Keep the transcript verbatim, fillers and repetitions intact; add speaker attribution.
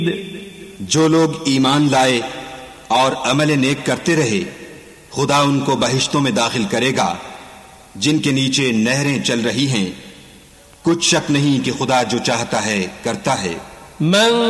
Speaker 1: जो लोग ईमान लाए और अमल नेक करते रहे, खुदा उनको बहिश्तों में दाखिल करेगा जिनके नीचे नहरें चल रही हैं। कुछ शक नहीं कि खुदा जो चाहता है करता है।